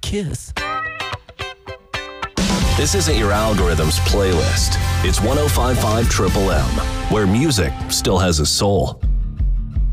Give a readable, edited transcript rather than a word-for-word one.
kiss. This isn't your algorithm's playlist. It's 105.5 Triple M, where music still has a soul.